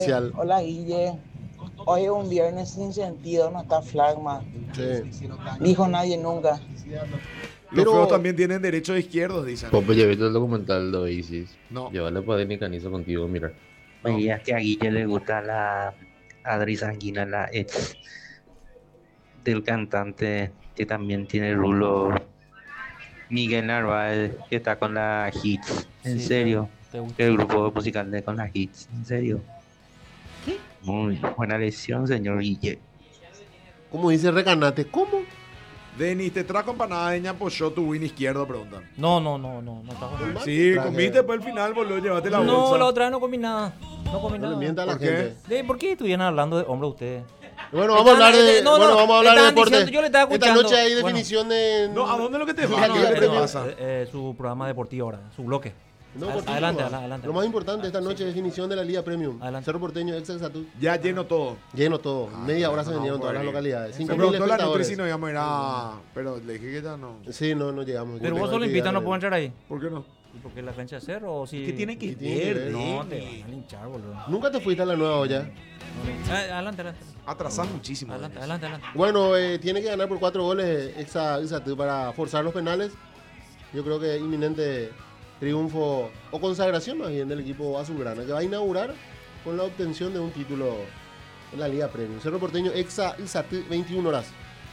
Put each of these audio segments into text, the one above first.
Hola Guille, hoy es un viernes sin sentido, no está Flagma. Sí. Dijo nadie nunca. Los feos Pero, también tienen derechos izquierdos, dicen. Pope, ya viste el documental de ISIS. No. Llévale poder y canizo contigo, mira. Me No. digas que a Guille le gusta la Adri Sanguina, la ex del cantante que también tiene rulo, Miguel Narváez, que está con la Hits. ¿En Sí, serio? te gusta. El grupo musical de con la Hits. ¿En serio? ¿Qué? Muy buena lección, señor Guille. como dice Recanate, ¿cómo? Denis, ¿te trajo empanada de ñapoyo tu win izquierdo? Preguntan. No está bueno. Sí, Traje. comiste después al final, boludo, llevaste la No, bolsa. la otra vez no comí nada. No comí No le nada. mienta a la ¿Por qué? gente. ¿Por qué estuvieran hablando de hombre ustedes? Bueno, vamos a hablar de, No, bueno, vamos a hablar de estaban deporte. diciendo, yo le estaba Esta escuchando. noche hay Bueno. definición de... No, ¿a dónde es lo que te Sí, va? aquí ¿Qué hay te premio. pasa? Su programa deportivo ahora, su bloque. No, Ad- cortito adelante, nomás. adelante. Lo más importante esta noche es definición de la Liga Premium. Adelante. Cerro Porteño, Excelsatur. Ya lleno todo. Lleno todo. Media hora se no, vendieron todas las bueno. localidades. Me 5.000 preguntó la Nutri espectadores. si no íbamos a ir a... Pero le dije que ya no. Sí, no llegamos. Pero Yo vos tengo solo que invitas, no llegar. puedo entrar ahí. ¿Por qué no? ¿Y por qué la cancha es cerro o si...? ¿Qué tiene que ¿Qué tiene que ver, ver? No, te Denis? van a linchar, boludo. Nunca te fuiste a la nueva olla. Adelante. Atrasás muchísimo. Adelante. Denis. Bueno, tiene que ganar por 4 goles Excelsatur para forzar los penales. Yo creo que inminente triunfo o consagración más bien del equipo azulgrana, que va a inaugurar con la obtención de un título en la Liga Premium. Cerro Porteño, Excelsatur, 21 horas.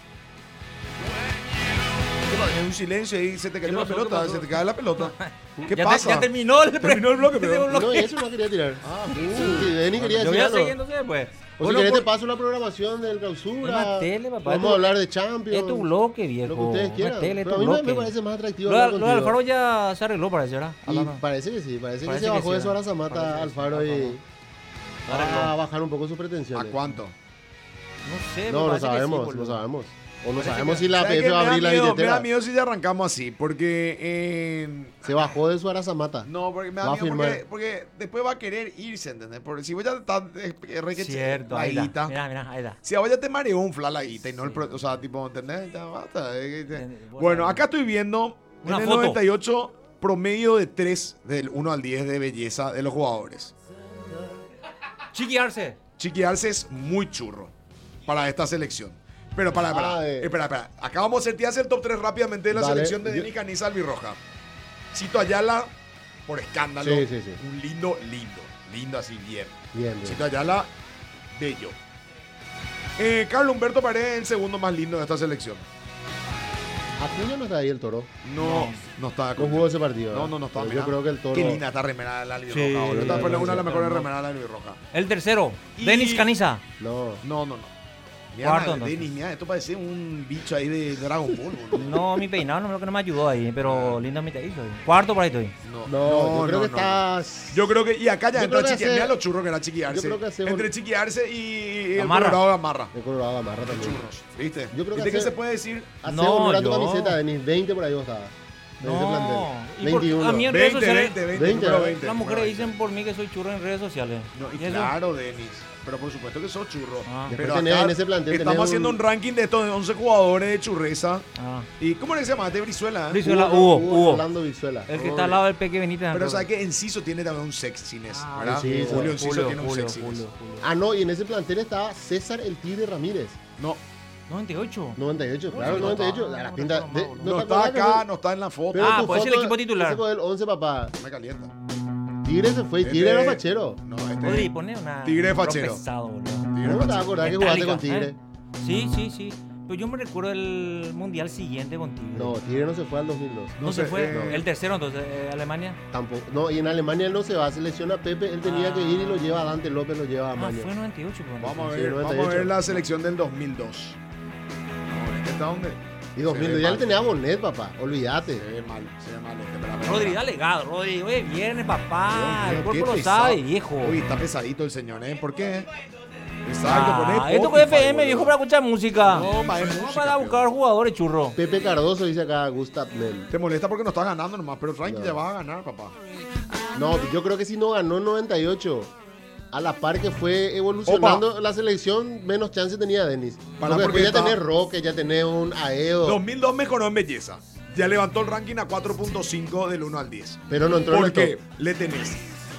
Es un silencio ahí, se te cayó ¿Qué la pasó? pelota, ¿Qué pasó? se te cae la pelota. ¿Qué Ya pasa? ya terminó el Terminó el bloque, Tengo pero... un bloque. No, eso no quería tirar. Sí, Denis quería Yo decir voy a algo. seguir entonces después. O si Bueno, querés por- te paso la programación del Es clausura. una tele, papá. Vamos a hablar de Champions. Es tu bloque, viejo. Lo que ustedes quieran. Una tele, es Pero a tu mí me bloque. parece más atractivo Lo hablar de contigo. Alfaro ya se arregló, parece, ¿verdad? Y Hablando. parece que sí, parece que Parece se que bajó sí, de su ¿verdad? Arazamata Parece que sí. Alfaro y Arregló. va a bajar un poco sus ¿A pretensiones. cuánto? No sé, No, me no parece que sí, sabemos, boludo. no sabemos. O no Parece sabemos que- si la ¿Sabes PF qué? va a abrir la Me da billetera. miedo si ya arrancamos así, porque Se bajó de su Arazamata. no, porque me Va da a miedo firmar. porque después va a querer irse, ¿entendés? Porque si vos ya estás Cierto, la ahí está. guita, Mira, ahí está. si a vos ya te mareó un fla la guita y no el o sea, tipo, ¿entendés? Ya basta. Vos Bueno, sabés. acá estoy viendo Una en el foto. 98 promedio de 3 del 1 al 10 de belleza de los jugadores. Chiqui Arce. Chiqui Arce es muy churro para esta selección. Pero espera. Acá vamos a hacer el top 3 rápidamente de la Dale. selección de Denis Caniza Albirroja. Cito Ayala, por escándalo. Sí. Un lindo así, bien. Bien. Cito Ayala, bello. Carlos Humberto Paredes, el segundo más lindo de esta selección. Acuña no está ahí el Toro. No está No jugó ese partido. No está. Pero mirá. yo creo que el Toro. Qué linda esta remera de la albirroja, Sí, boludo. Esta fue una de las mejores hermosa. remeras de la albirroja. El tercero, Y- Denis Caniza. No. No. Mira, Cuarto, Denis, entonces. mira, esto parece un bicho ahí de Dragon Ball, boludo. No, mi peinado no, lo que no me ayudó ahí, pero lindo mi hizo. Cuarto por ahí estoy. No, yo creo que estás. Yo creo que, y acá ya Yo entra creo que Chiqui, hace- mira lo churro que era Chiqui Arce. yo creo que hace Entre un- Chiqui Arce y el Gamarra. Colorado Gamarra. De Colorado Gamarra también. Churros, ¿viste? Yo creo que ¿Viste qué hace- se puede decir? Hace No, honor a tu yo- camiseta, Denis. 20 por ahí vos estabas. De ese plantel. Y 21. a mí en redes 20, sociales, 20, número ¿verdad? 20. las mujeres número dicen por mí que soy churro en redes sociales. 20. No, y ¿Y eso? claro, Denis. Pero por supuesto que sos churro. Ah. Pero Después tenés acá en ese plantel, estamos tenés haciendo un ranking de estos 11 jugadores de churreza. Ah. ¿Y cómo le se llama? De Brizuela. ¿eh? Brizuela. Hugo. Orlando Vizuela. El que está al lado del Peque Benítez. Pero sabes que Enciso tiene también un sexiness, Ah, ¿verdad? sí, Julio Enciso tiene un sexiness. Julio. Ah, no, y en ese plantel estaba César el Tigre Ramírez. No, 98. 98, claro, no 98. está. A la pinta No, de- no, no te está acordás que acá, fue- no está en la foto. pero Ah, tu pues es el foto- equipo titular. ese fue el 11, papá. Me calienta. Tigre se fue y Tigre era fachero. No, Rodri, pone una. Tigre un rock fachero. pesado, boludo. Tigre ¿Cómo te vas a fachero. acordar que jugaste con Metallica, Tigre? Sí. Pero yo me recuerdo el mundial siguiente con Tigre. No, Tigre no se fue al 2002. No no se sé, fue. no. El tercero, entonces, Alemania. Tampoco. No, y en Alemania él no se va, selecciona a Pepe, él tenía que ir y lo lleva a Dante López, lo lleva a Ah, Maño. fue 98. pues, Vamos a Sí, ver, 98. la selección del 2002. ¿Está dónde? Y 2002 ya le tenía a Bonet, papá, olvídate. Se ve mal Rodri, da legado, Rodri. Hoy es viernes, papá. Dios El mío, qué cuerpo lo pesado. sabe, viejo. Uy, está pesadito el señor, ¿eh? ¿Por qué? Exacto, poné Esto Spotify, es FM, boludo. viejo, para escuchar música. No, ma, es No música, para tío. buscar jugadores churro. Pepe Cardoso dice acá Gustav Nel. Te molesta porque no estás ganando nomás, pero tranqui, No. te vas a ganar, papá. No, yo creo que si no ganó en 98, a la par que fue evolucionando la selección, menos chance tenía Denis. Para Porque porque después ya está- tenés Roque, ya tenés un Aedo. 2002 mejoró en belleza. Ya levantó el ranking a 4.5 del 1 al 10. Pero no entró en el Porque top. le tenés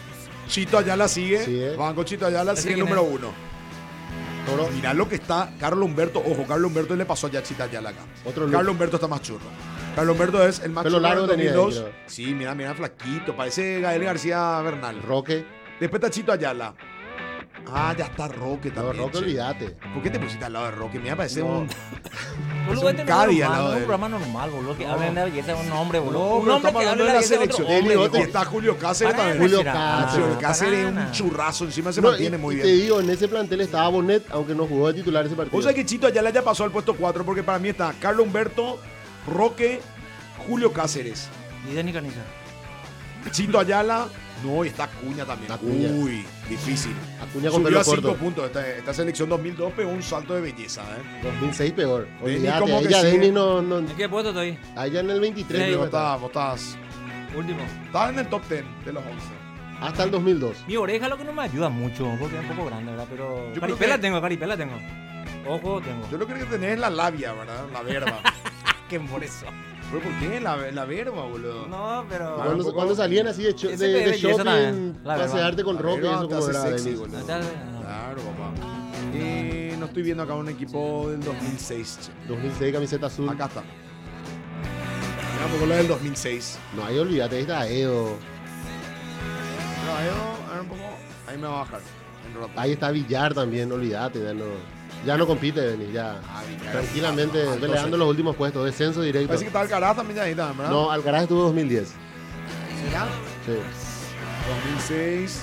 Chito Ayala sigue. Sí, Banco Chito Ayala ¿Ese sigue quién número es? 1. Toro. Mirá lo que está Carlos Humberto. Ojo, Carlos Humberto le pasó ya a Chito Ayala acá. Otro look. Carlos Humberto está más churro. Carlos Humberto es el más Pelo churro largo del tenía, 2002. creo. Sí, mira, flaquito. Parece Gael García Bernal. Roque. Después está Chito Ayala. Ah, ya está Roque No, también. Roque, che. olvídate. ¿Por qué te pusiste al lado de Roque? Me parece No. un... Boludo, un este no es Cádiz al normal, lado no es de un él. programa normal, boludo. Que No. hablen de la belleza de un hombre, boludo. No, Un pero hombre estamos que hablando hable de la belleza selección. otro hombre, Deli, loco. Y está Julio Cáceres Para también. Julio tirar, Cáceres. Julio Cáceres es para un churrazo. Encima se No, mantiene muy y bien. te digo, en ese plantel estaba Bonet, aunque no jugó de titular ese partido. O sea que Chito Ayala ya pasó al puesto 4 porque para mí está Carlos Humberto, Roque, Julio Cáceres. Y Denis Caniza. Chito Ayala, no, y está Acuña también. Acuña. Uy, difícil. Acuña con Subió pelo a 5 corto. puntos. Esta selección 2002 pegó un salto de belleza. 2006 peor. Denis Olvídate, como ahí que ya sigue. Denis no. ¿En qué puesto estoy? Allá en el 23 Sí, creo Vos que está. estás Último. en el top 10 de los 11. Hasta el 2002. Mi oreja lo que no me ayuda mucho, porque es un poco grande, ¿verdad? Pero. Yo creo Caripela que- tengo, caripela tengo. Ojo, tengo. Yo lo que creo que tenés es la labia, ¿verdad? La verba. ¿Qué por eso? ¿Pero por qué? La verba, boludo. No, pero. Ah, Cuando, un poco- cuando salían así de, Ese de belleza shopping, también, la verdad. pasearte con La Roque, verba eso te como hace era sexy, Denis. boludo. Está- Claro, papá. No estoy viendo acá un equipo del 2006. che. 2006, camiseta azul. Acá está. Mira un poco lo del 2006. No, ahí olvídate, ahí está Edo. No, a ver un poco. Ahí me va a bajar. En rato. Ahí está Villar también, olvídate. Ya no compite, Denis, ya. Ah, Villar. Tranquilamente, Ah, peleando entonces- los últimos puestos, descenso directo. Parece que está Alcaraz también ya ahí, ¿verdad? No, Alcaraz estuvo 2010. ¿Será? Sí. 2006.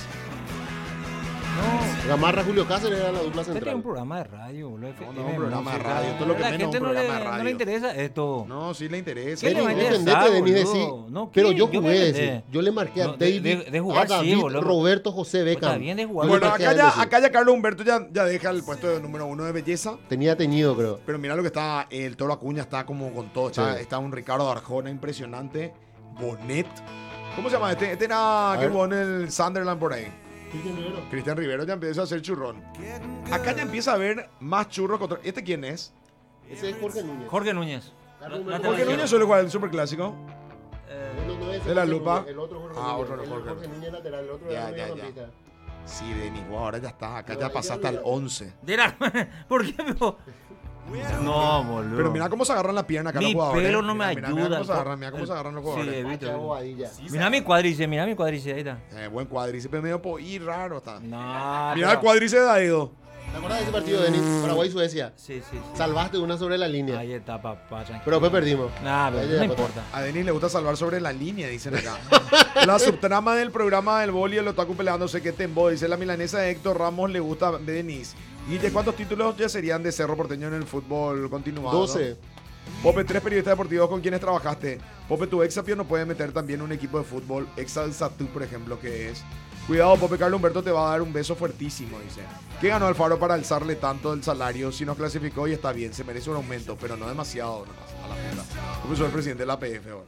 No. Gamarra, Julio Cáceres era la dupla Este tiene central. un programa de radio, boludo. No, un programa de radio. Esto es lo que la menos gente un no programa de le, radio. no le interesa esto. No, sí le interesa. ¿Qué le va a Denis, interesar, defendete, Denis, boludo? decí. No, Pero ¿qué? yo Yo jugué, me decí. metí. Yo le marqué a No, David, de jugar a sí, David, boludo. Roberto, José Beckham. Está bien de jugar. Yo le Bueno, marqué a acá él, ya, decí. acá ya Carlos Humberto ya deja el puesto de número 1 de belleza. Tenía teñido, creo. Pero mira lo que está, el Toro Acuña está como con todo. Sí. Está un Ricardo Arjona impresionante. Bonet. ¿Cómo se llama este? Este era que ver. jugó en el Sunderland por ahí. Cristian Rivero ya empieza a hacer churrón. Acá ya empieza a haber más churros contra... ¿Este quién es? Ese es Jorge Núñez. Jorge Núñez. Carlos Lateral Humberto Jorge izquierdo. Núñez suele jugar el Superclásico. No es De la Jorge lupa. Núñez, el otro Jorge Ah, Núñez. otro no, El Jorge. Jorge Núñez lateral, el otro Ya, era ya, ya. mediocampista. Sí, Denis, vos ahora ya está. Acá No, ya ya pasaste al olvidé. 11. ¿Por qué? No, boludo. Pero mira cómo se agarran la pierna acá los Mi jugadores. pelo no me Mira ayuda. cómo se agarran, mira cómo se agarran los Sí, jugadores. he Ah, visto. qué bobadilla. Mira mi cuádriceps, ahí está. Buen cuádriceps medio y raro está. No, Mira el cuádriceps de Daedo. ¿Te acuerdas de ese partido, Denis? Paraguay-Suecia. Sí, sí, sí. Salvaste una sobre la línea. Ahí está, papá, tranquilo. Pero después perdimos. Nah, pero Ahí no ya, importa. A Denis le gusta salvar sobre la línea, dicen acá. La subtrama del programa del boli, el otaku peleándose que tembo, dice la milanesa de Héctor Ramos le gusta a Denis. Guille, ¿cuántos títulos ya serían de Cerro Porteño en el fútbol continuado? 12. Pope, 3 periodistas deportivos con quienes trabajaste. Pope, tu Exapio no puede meter también un equipo de fútbol. Exalsatú, por ejemplo, que es. Cuidado, Pope, Carlos Humberto te va a dar un beso fuertísimo, dice. ¿Qué ganó Alfaro para alzarle tanto el salario? Si nos clasificó y está bien, se merece un aumento, pero no demasiado, nomás, a la puta. Porque soy el presidente de la PF, bueno.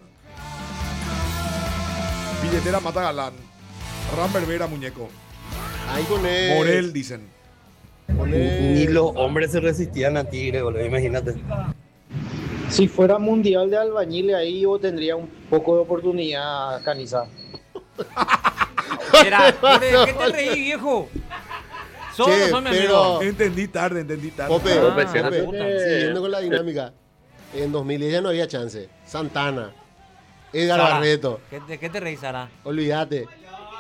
Billetera mata galán. Ram Berbera, muñeco. Ahí con él. Morel, dicen. Ni los hombres se resistían a Tigre, boludo, imagínate. Si fuera mundial de albañiles ahí yo tendría un poco de oportunidad, Caniza. Mira, ¿qué te reí, viejo? Solo Che, son mi pero- amigo. Entendí tarde. Pope, Ah, Pope, la puta. siguiendo con la dinámica. En 2010 ya no había chance. Santana. Edgar Sara, Barreto. ¿De qué te reí, Sara? Olvídate.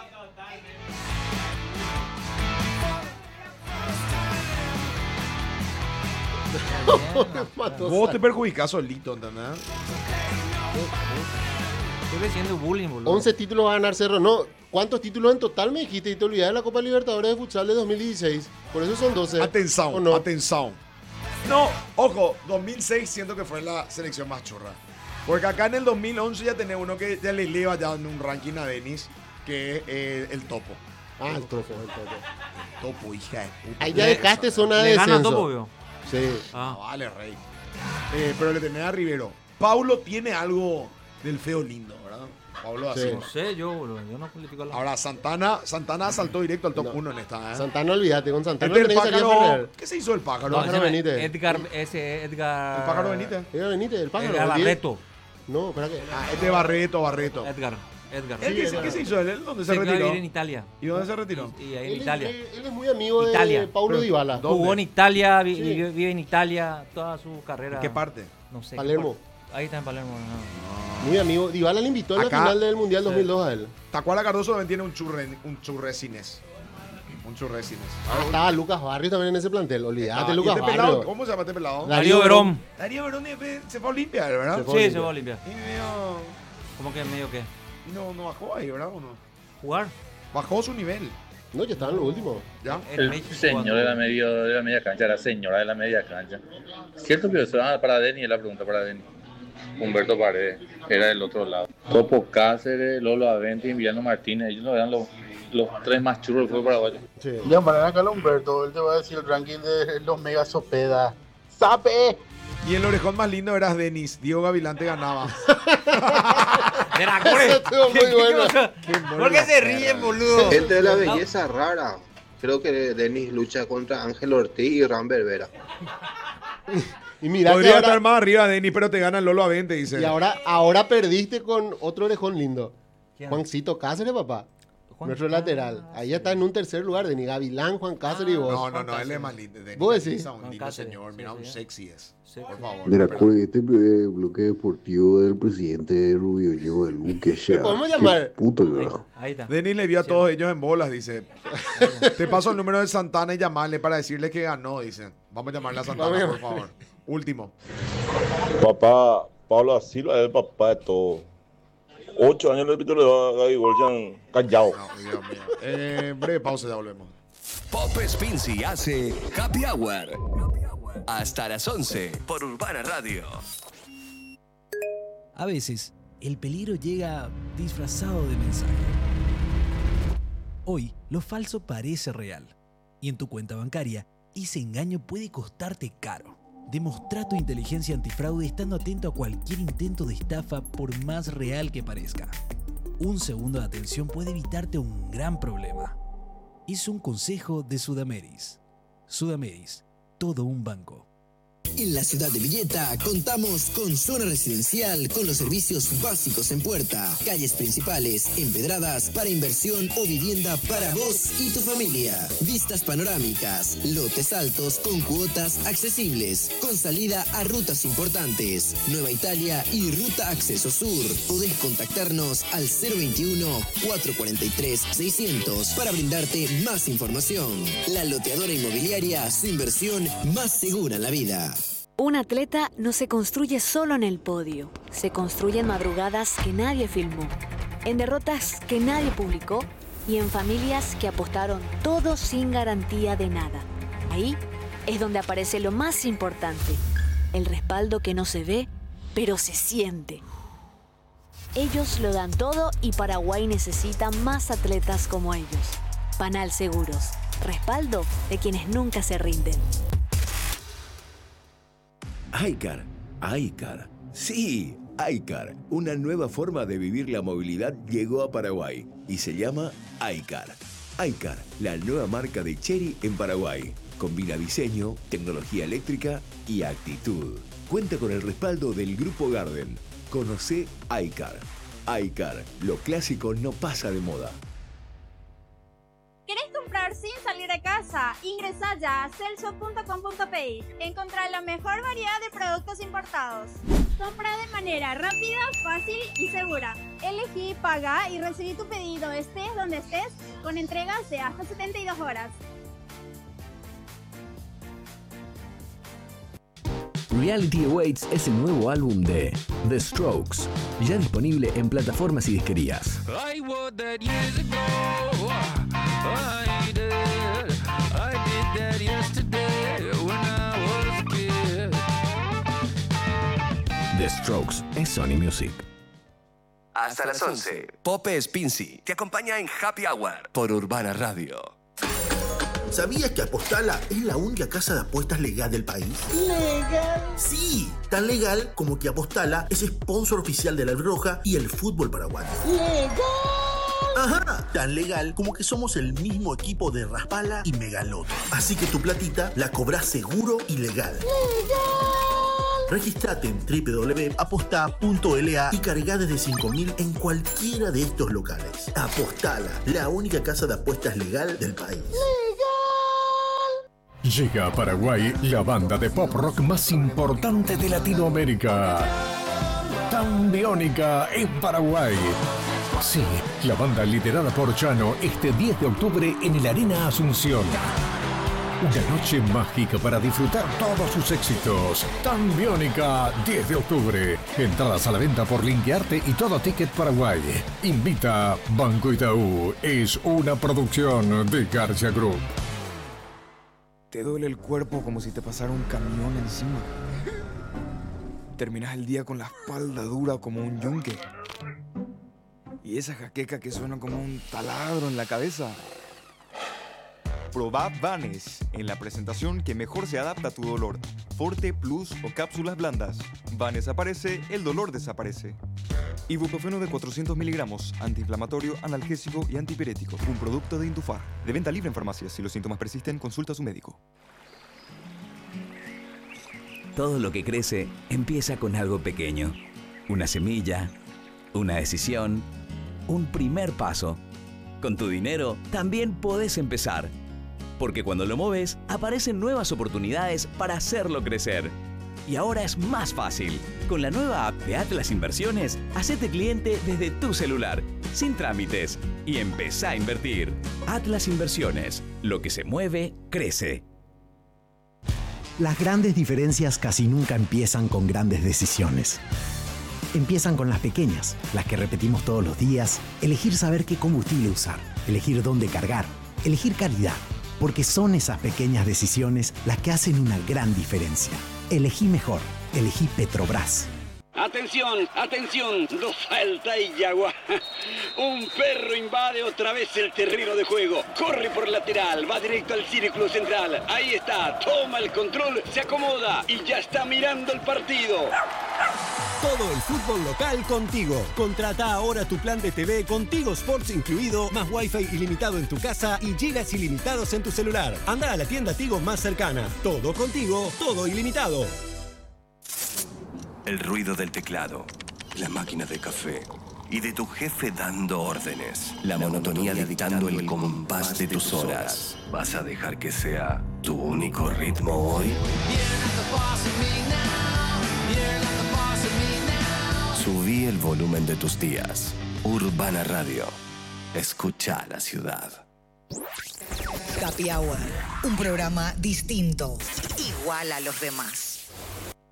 Mató Vos Sara. te perjudicás solito, ¿entendés? Estoy haciendo bullying, boludo. 11 títulos va a ganar Cerro. No, ¿cuántos títulos en total me dijiste? Y te olvidaste de la Copa Libertadores de Futsal de 2016. Por eso son 12. ¿O Atención, no? atención. No, ojo, 2006 siento que fue la selección más churra. Porque acá en el 2011 ya tenés uno que ya le eleva ya en un ranking a Denis, que es el Topo. Ah, el topo, el topo. Topo, hija de puta. Ahí ya dejaste zona de Le gana descenso. todo, obvio. Sí. Ah, Ah. vale, rey. Pero le tenés a Rivero. Paulo tiene algo del feo lindo, ¿verdad? Paulo así. Sí. No sé yo, boludo. Yo no politico la. Ahora, Santana saltó directo al top No. 1 en esta, ¿eh? Santana, olvídate. Con Santana Este el tenés que salir a pájaro. Ferrer. ¿Qué se hizo el pájaro? No, Pájaro ese Benítez. Edgar, ese Edgar. El pájaro Benítez. Era Benítez, el pájaro. Edgar el diez. Barreto. No, espera que. Ah, este Barreto. Edgar. Edgar. ¿Él qué se hizo él? ¿Dónde se Se fue a retiró? vivir en Italia. ¿Y dónde se retiró? Y ahí en Él, Italia. él es muy amigo de Italia. Paulo Pero, Dybala. ¿dónde? Jugó en Italia, Sí. vive en Italia toda su carrera. ¿En qué parte? No sé. Palermo. Ahí está en Palermo. No. Muy amigo. Dybala le invitó a la Acá- final del Mundial 2002 a él. Tacuara Cardoso también tiene un churresines. Un churresines. Estaba Lucas Barrios también en ese plantel. Olvídate, ¿Y Lucas este pelado? Barrios. ¿Cómo se llama este pelado? Darío Verón. Darío Verón se fue a Olimpia, ¿verdad? Se fue. Sí, se va a Olimpia. Y medio... ¿Cómo que medio qué? No bajó ahí, ¿verdad? ¿O no? ¿Jugar? Bajó su nivel. No, ya estaba en lo último. ¿Ya? En El México señor jugando. de la media cancha, la señora de la media cancha. Cierto que eso, para Denny, es la pregunta para Denny. Humberto Paredes, era del otro lado. Topo Cáceres, Lolo Aventi y Emiliano Martínez, ellos no eran los tres más churros del fútbol paraguayo. Sí. Llamarán acá a Humberto, él te va a decir el ranking de los mega Sopeda. ¡Sape! Y el orejón más lindo eras Denis. Diego Gavilán te ganaba. Mira, Core. Eso estuvo muy bueno. ¿Por qué se ríen, boludo? Gente de la belleza rara. Creo que Denis lucha contra Ángel Ortiz y Ram Berbera. Y mira que Podría ahora, estar más arriba Denis, pero te gana el Lolo Avente, dice. y ahora perdiste con otro orejón lindo. ¿Quién? Juancito Cáceres, papá. Juan- Nuestro lateral. Ahí está en un tercer lugar. Denis Gavilán, Juan Cáceres y vos. No, él es más lindo. Denis. ¿Vos decís? Es un Juan lindo Cáceres, señor. sí, Mira, un sí. sexy es. Sí. Por favor. Mira, Perdón. este bloque deportivo del presidente Rubio Yo, el buque ya. podemos llamar? Puto, ¿verdad? Ahí está. Denis le vio a todos ellos en bolas, dice. Te paso el número de Santana y llamarle para decirle que ganó, dice. Vamos a llamarle a Santana, Vamos a por favor. Último. Papá, Pablo Silva es el papá de todo. 8 años le repito le da a Gaby Goljan callado. No, Dios mío. Breve pausa, ya volvemos. Pop Spincy hace Happy Hour. Hasta las 11 por Urbana Radio. A veces, el peligro llega disfrazado de mensaje. Hoy, lo falso parece real. Y en tu cuenta bancaria, ese engaño puede costarte caro. Demostra tu inteligencia antifraude estando atento a cualquier intento de estafa por más real que parezca. Un segundo de atención puede evitarte un gran problema. Es un consejo de Sudameris. Sudameris, todo un banco. En la ciudad de Villeta contamos con zona residencial con los servicios básicos en puerta, calles principales, empedradas para inversión o vivienda para vos y tu familia, vistas panorámicas, lotes altos con cuotas accesibles, con salida a rutas importantes, Nueva Italia y Ruta Acceso Sur. Podés contactarnos al 021-443-600 para brindarte más información. La Loteadora Inmobiliaria, su inversión más segura en la vida. Un atleta no se construye solo en el podio, se construye en madrugadas que nadie filmó, en derrotas que nadie publicó y en familias que apostaron todo sin garantía de nada. Ahí es donde aparece lo más importante, el respaldo que no se ve, pero se siente. Ellos lo dan todo y Paraguay necesita más atletas como ellos. Panal Seguros, respaldo de quienes nunca se rinden. iCar, iCar. Sí, iCar. Una nueva forma de vivir la movilidad llegó a Paraguay y se llama iCar. iCar, la nueva marca de Chery en Paraguay. Combina diseño, tecnología eléctrica y actitud. Cuenta con el respaldo del Grupo Garden. Conoce iCar. iCar, lo clásico no pasa de moda. ¿Querés comprar sin salir de casa? Ingresa ya a celso.com.pi. Encontrá la mejor variedad de productos importados. Compra de manera rápida, fácil y segura. Elegí, paga y recibí tu pedido estés donde estés con entregas de hasta 72 horas. Reality Awaits es el nuevo álbum de The Strokes, ya disponible en plataformas y disquerías. I was that years ago. I did that yesterday when I was a kid. The Strokes es Sony Music. Hasta las 11. Pope Spincy te acompaña en Happy Hour por Urbana Radio. ¿Sabías que Apostala es la única casa de apuestas legal del país? ¿Legal? Sí, tan legal como que Apostala es sponsor oficial de la Albirroja y el fútbol paraguayo. ¡Legal! Ajá, tan legal como que somos el mismo equipo de Raspala y Megaloto. Así que tu platita la cobrás seguro y legal. ¡Legal! Registrate en www.aposta.la y carga desde 5.000 en cualquiera de estos locales. Apostala, la única casa de apuestas legal del país. Llega a Paraguay la banda de pop rock más importante de Latinoamérica. Tambiónica en Paraguay. Sí, la banda liderada por Chano este 10 de octubre en el Arena Asunción. Una noche mágica para disfrutar todos sus éxitos. Tambiónica, 10 de octubre. Entradas a la venta por Linkearte y Todo Ticket Paraguay. Invita Banco Itaú. Es una producción de García Group. Te duele el cuerpo como si te pasara un camión encima. Terminas el día con la espalda dura como un yunque. Y esa jaqueca que suena como un taladro en la cabeza. Probá Vanes en la presentación que mejor se adapta a tu dolor. Forte, Plus o cápsulas blandas. Vanes aparece, el dolor desaparece. Ibuprofeno de 400 miligramos, antiinflamatorio, analgésico y antipirético. Un producto de Intufar. De venta libre en farmacias. Si los síntomas persisten, consulta a su médico. Todo lo que crece empieza con algo pequeño. Una semilla, una decisión, un primer paso. Con tu dinero también podés empezar. Porque cuando lo moves, aparecen nuevas oportunidades para hacerlo crecer. Y ahora es más fácil. Con la nueva app de Atlas Inversiones, hacete cliente desde tu celular, sin trámites, y empezá a invertir. Atlas Inversiones. Lo que se mueve, crece. Las grandes diferencias casi nunca empiezan con grandes decisiones. Empiezan con las pequeñas, las que repetimos todos los días. Elegir saber qué combustible usar, elegir dónde cargar, elegir calidad. Porque son esas pequeñas decisiones las que hacen una gran diferencia. Elegí mejor. Elegí Petrobras. Atención, atención, no falta y agua. Un perro invade otra vez el terreno de juego. Corre por lateral, va directo al círculo central. Ahí está, toma el control, se acomoda y ya está mirando el partido. Todo el fútbol local contigo. Contrata ahora tu plan de TV con Tigo Sports incluido, más Wi-Fi ilimitado en tu casa y gigas ilimitados en tu celular. Anda a la tienda Tigo más cercana. Todo contigo, todo ilimitado. El ruido del teclado, la máquina de café y de tu jefe dando órdenes. La monotonía dictando el compás de tus horas. ¿Vas a dejar que sea tu único ritmo hoy? Subí el volumen de tus días. Urbana Radio. Escucha la ciudad. Happy Hour, un programa distinto, igual a los demás.